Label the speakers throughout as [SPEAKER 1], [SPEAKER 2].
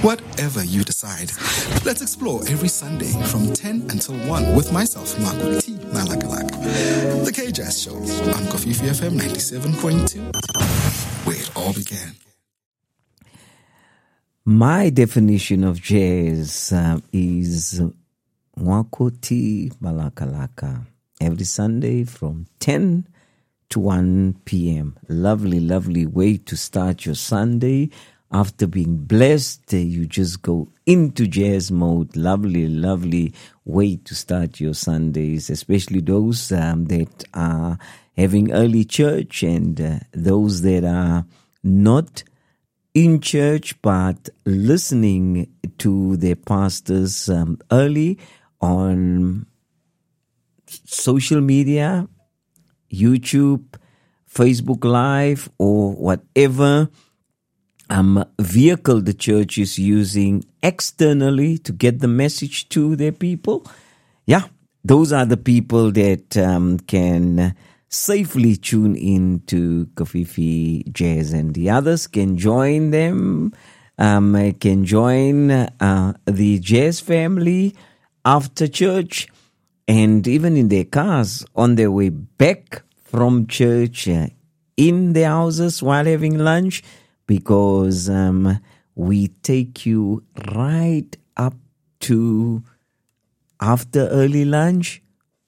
[SPEAKER 1] Whatever you decide, let's explore every Sunday from 10 until 1 with myself, Marco T. Malakalaka. The K-Jazz Show on Kofifi FM 97.2, where it all began.
[SPEAKER 2] My definition of jazz is Marco T. Malakalaka. Every Sunday from 10 to 1 p.m. Lovely, lovely way to start your Sunday. After being blessed, you just go into jazz mode. Lovely, lovely way to start your Sundays, especially those that are having early church and those that are not in church but listening to their pastors early on social media, YouTube, Facebook Live, or whatever vehicle the church is using externally to get the message to their people. Yeah, those are the people that can safely tune in to Kofifi Jazz, and the others can join them, can join the jazz family after church and even in their cars on their way back from church, in their houses while having lunch, because we take you right up to after early lunch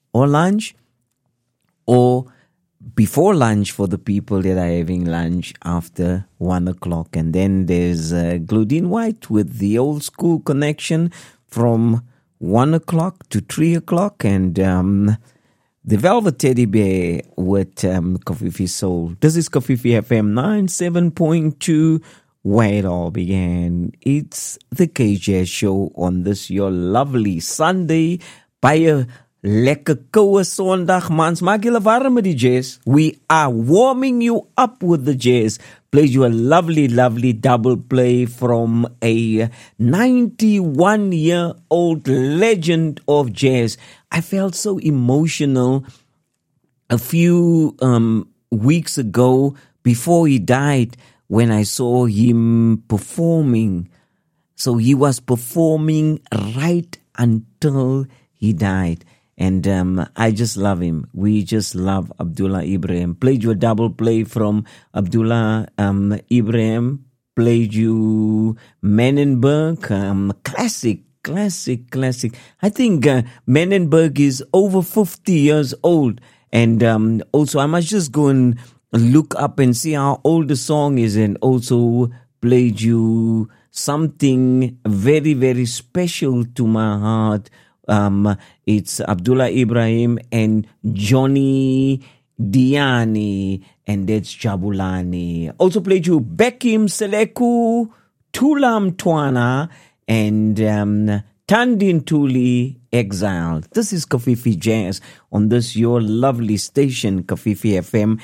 [SPEAKER 2] or before lunch for the people that are having lunch after 1 o'clock. And then there's Glodine White with the old school connection from 1 o'clock to 3 o'clock, and the Velvet Teddy Bear with Kofifi Soul. This is Kofifi FM 97.2, where it all began. It's the K-Jazz Show on this your lovely Sunday. Baie lekker koue Sondag, mans. Maak julle warm met die jazz. We are warming you up with the jazz. Played you a lovely, lovely double play from a 91-year-old legend of jazz. I felt so emotional a few weeks ago before he died when I saw him performing. So he was performing right until he died. And I just love him. We just love Abdullah Ibrahim. Played you a double play from Abdullah Ibrahim. Played you Menenberg. Classic. I think Menenberg is over 50 years old. And also I must just go and look up and see how old the song is. And also played you something very, very special to my heart. It's Abdullah Ibrahim and Johnny Diani, and that's Jabulani. Also played you Bekim Seleku, Tulam Twana, and Tandin Tuli Exiled. This is Kofifi Jazz on this your lovely station, Kofifi FM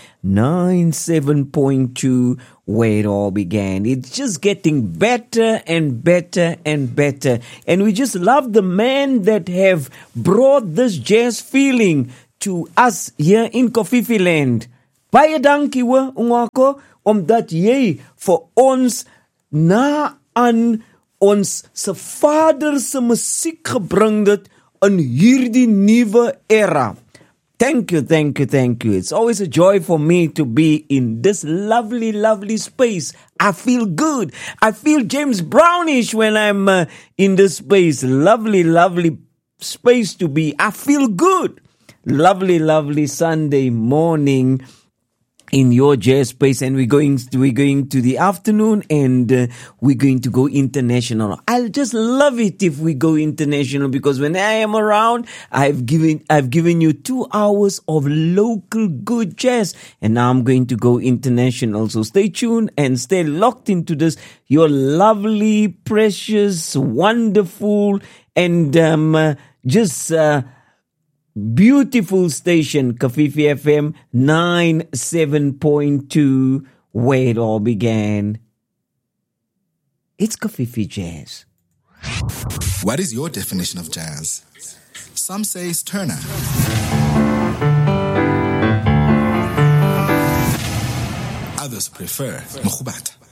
[SPEAKER 2] 97.2, where it all began. It's just getting better and better and better. And we just love the men that have brought this jazz feeling to us here in Kofifi Land. Baie dankie hoor, Ongako, omdat jy vir ons na aan ons se vader se musiek gebring het in hierdie nuwe era. Thank you. It's always a joy for me to be in this lovely, lovely space. I feel good. I feel James Brownish when I'm in this space. Lovely, lovely space to be. I feel good. Lovely, lovely Sunday morning in your jazz space, and we're going to the afternoon, and we're going to go international. I'll just love it if we go international, because when I am around, I've given you 2 hours of local good jazz, and now I'm going to go international. So stay tuned and stay locked into this your lovely, precious, wonderful, and just beautiful station, Kofifi FM 97.2, where it all began. It's Kofifi Jazz.
[SPEAKER 1] What is your definition of jazz? Some say it's Turner. Others prefer Mkhubata.